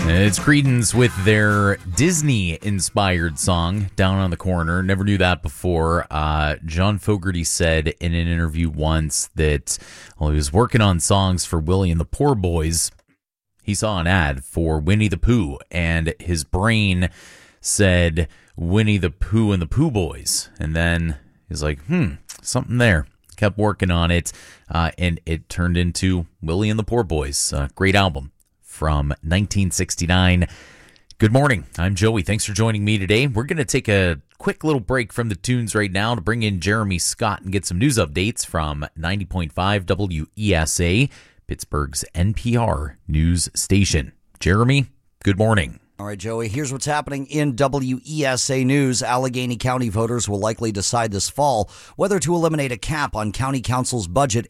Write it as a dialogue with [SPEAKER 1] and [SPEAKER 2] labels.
[SPEAKER 1] It's Creedence with their Disney-inspired song, Down on the Corner. Never knew that before. John Fogerty said in an interview once that while he was working on songs for Willie and the Poor Boys, he saw an ad for Winnie the Pooh, and his brain said Winnie the Pooh and the Pooh Boys. And then he's like, something there. Kept working on it, and it turned into Willie and the Poor Boys. Great album from 1969. Good morning. I'm Joey. Thanks for joining me today. We're going to take a quick little break from the tunes right now to bring in Jeremy Scott and get some news updates from 90.5 WESA, Pittsburgh's NPR news station. Jeremy, good morning.
[SPEAKER 2] All right, Joey, here's what's happening in WESA News. Allegheny County voters will likely decide this fall whether to eliminate a cap on county council's budget